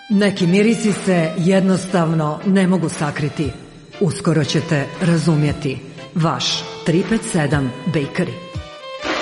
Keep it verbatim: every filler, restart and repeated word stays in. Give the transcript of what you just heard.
Neki mirisi se jednostavno ne mogu sakriti. Uskoro ćete razumjeti. Vaš tri pet sedam Bakery.